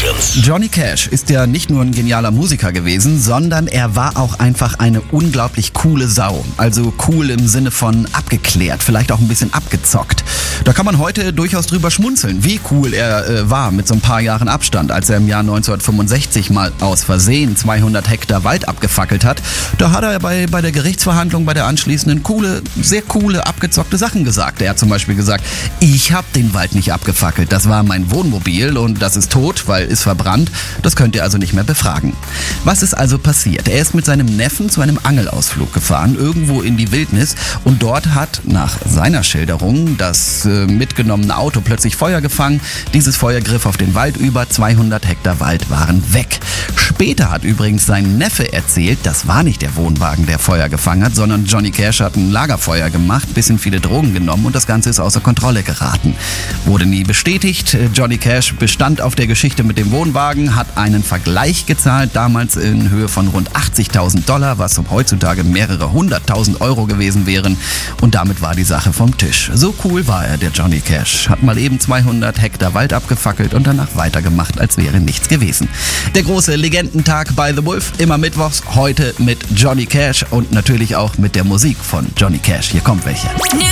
Legends. Johnny Cash ist ja nicht nur ein genialer Musiker gewesen, sondern er war auch einfach eine unglaublich coole Sau. Also cool im Sinne von abgeklärt, vielleicht auch ein bisschen abgezockt. Da kann man heute durchaus drüber schmunzeln, wie cool er war mit so ein paar Jahren Abstand, als er im Jahr 1965 mal aus Versehen 200 Hektar Wald abgefackelt hat. Da hat er bei der Gerichtsverhandlung, bei der anschließenden sehr coole, abgezockte Sachen gesagt. Er hat zum Beispiel gesagt, ich habe den Wald nicht abgefackelt, das war mein Wohnmobil und das ist tot, weil ist verbrannt. Das könnt ihr also nicht mehr befragen. Was ist also passiert? Er ist mit seinem Neffen zu einem Angelausflug gefahren, irgendwo in die Wildnis, und dort hat nach seiner Schilderung das mitgenommene Auto plötzlich Feuer gefangen. Dieses Feuer griff auf den Wald über, 200 Hektar Wald waren weg. Später hat übrigens sein Neffe erzählt, das war nicht der Wohnwagen, der Feuer gefangen hat, sondern Johnny Cash hat ein Lagerfeuer gemacht, bisschen viele Drogen genommen und das Ganze ist außer Kontrolle geraten. Wurde nie bestätigt. Johnny Cash bestand auf der Geschichte mit dem Wohnwagen, hat einen Vergleich gezahlt, damals in Höhe von rund $80.000, was heutzutage mehrere 100.000 Euro gewesen wären, und damit war die Sache vom Tisch. So cool war er, der Johnny Cash. Hat mal eben 200 Hektar Wald abgefackelt und danach weitergemacht, als wäre nichts gewesen. Der große Legendentag bei The Wolf, immer mittwochs, heute mit Johnny Cash und natürlich auch mit der Musik von Johnny Cash. Hier kommt welche. New